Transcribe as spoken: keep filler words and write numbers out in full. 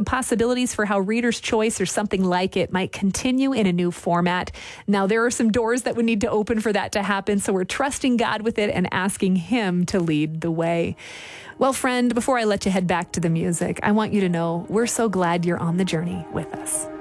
possibilities for how Reader's Choice or something like it might continue in a new format. Now, there are some doors that would need to open for that to happen, so we're trusting God with it and asking Him to lead the way. Well, friend, before I let you head back to the music, I want you to know we're so glad you're on the journey with us.